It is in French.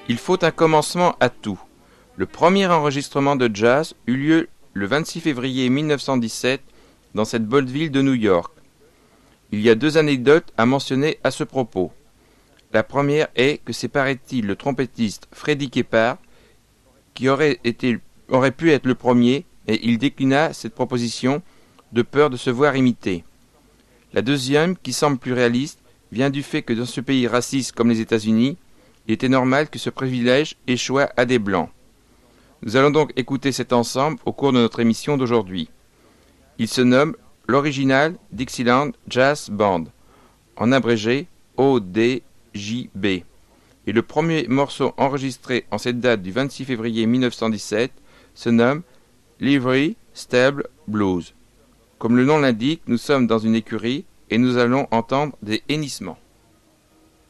Il faut un commencement à tout. Le premier enregistrement de jazz eut lieu le 26 février 1917 dans cette bonne ville de New York. Il y a deux anecdotes à mentionner à ce propos. La première est que c'est paraît-il le trompettiste Freddie Keppard qui aurait pu être le premier, et il déclina cette proposition de peur de se voir imité. La deuxième, qui semble plus réaliste, vient du fait que dans ce pays raciste comme les États-Unis, il était normal que ce privilège échoua à des Blancs. Nous allons donc écouter cet ensemble au cours de notre émission d'aujourd'hui. Il se nomme l'Original Dixieland Jazz Band, en abrégé ODJB. Et le premier morceau enregistré en cette date du 26 février 1917 se nomme Livery Stable Blues. Comme le nom l'indique, nous sommes dans une écurie et nous allons entendre des hennissements.